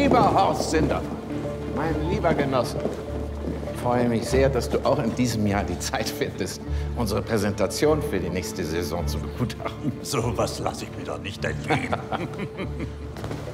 Lieber Horst Sindermann, mein lieber Genosse, ich freue mich sehr, dass du auch in diesem Jahr die Zeit findest, unsere Präsentation für die nächste Saison zu begutachten. So was lasse ich mir doch nicht entgehen.